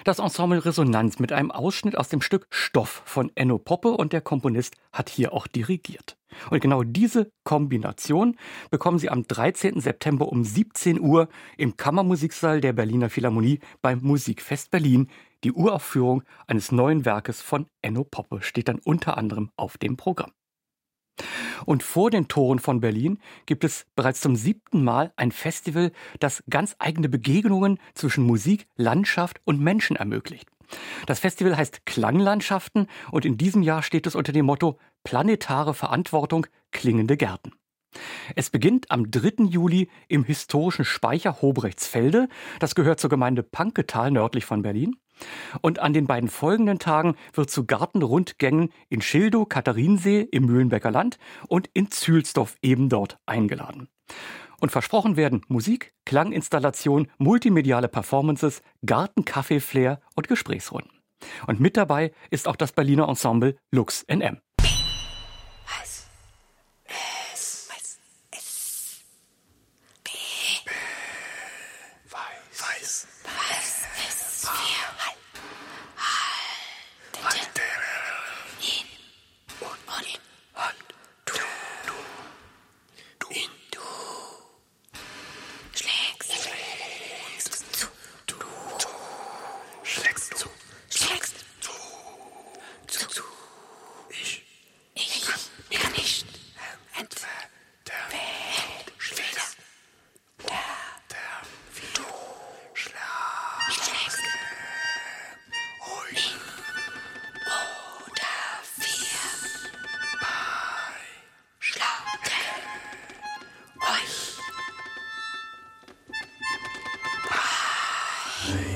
Das Ensemble Resonanz mit einem Ausschnitt aus dem Stück Stoff von Enno Poppe, und der Komponist hat hier auch dirigiert. Und genau diese Kombination bekommen Sie am 13. September um 17 Uhr im Kammermusiksaal der Berliner Philharmonie beim Musikfest Berlin. Die Uraufführung eines neuen Werkes von Enno Poppe steht dann unter anderem auf dem Programm. Und vor den Toren von Berlin gibt es bereits zum 7. Mal ein Festival, das ganz eigene Begegnungen zwischen Musik, Landschaft und Menschen ermöglicht. Das Festival heißt Klanglandschaften und in diesem Jahr steht es unter dem Motto Planetare Verantwortung, klingende Gärten. Es beginnt am 3. Juli im historischen Speicher Hobrechtsfelde. Das gehört zur Gemeinde Panketal nördlich von Berlin. Und an den beiden folgenden Tagen wird zu Gartenrundgängen in Schildow, Katharinensee im Mühlenbecker Land und in Zühlsdorf eben dort eingeladen. Und versprochen werden Musik, Klanginstallation, multimediale Performances, Garten-Kaffee-Flair und Gesprächsrunden. Und mit dabei ist auch das Berliner Ensemble Lux NM. Hey.